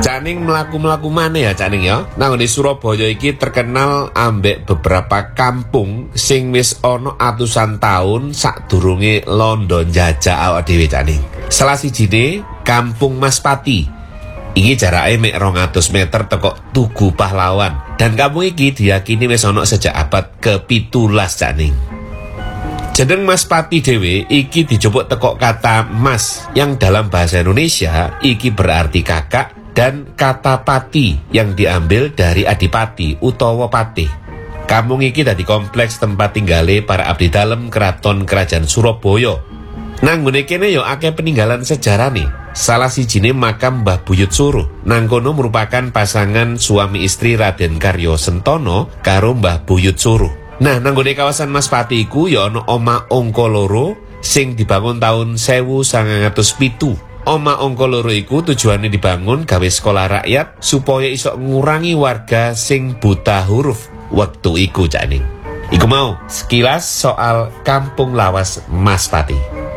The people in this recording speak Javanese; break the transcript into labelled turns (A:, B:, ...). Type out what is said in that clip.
A: Caning mlaku-mlaku maneh ya Caning ya. Nang di Surabaya iki terkenal ambek beberapa kampung sing wis ana atusan tahun sadurunge londo njajah awak dhewe Caning. Salah sijine Kampung Mas Pati. Iki jarake mek 200 meter teko Tugu Pahlawan. Dan kampung iki diyakini wis ana sejak abad ke-17 Caning. Jeneng Mas Pati dhewe iki dijupuk teko kata mas yang dalam bahasa Indonesia iki berarti kakak, dan kata pati yang diambil dari adipati utawa patih. Kampung iki dadi kompleks tempat tinggale para abdi dalem keraton kerajaan Surabaya. Nang ngene kene yo akeh peninggalan sejarah nih. Salah sijine makam Mbah Buyut Suruh. Nang kono merupakan pasangan suami istri Raden Karyo Sentono karo Mbah Buyut Suruh. Nah, nang ngene kawasan Mas Pati iku yo ana Oma Angka Loro sing dibangun tahun 1907. Oma Angka Loro iku tujuannya dibangun gawe sekolah rakyat supaya iso ngurangi warga sing buta huruf waktu iku Caning. Iku mau sekilas soal Kampung Lawas Mas Pati.